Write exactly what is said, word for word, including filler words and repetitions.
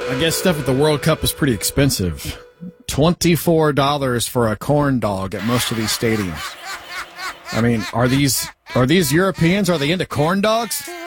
I guess stuff at the World Cup is pretty expensive. twenty-four dollars for a corn dog at most of these stadiums. I mean, are these are these Europeans? Are they into corn dogs?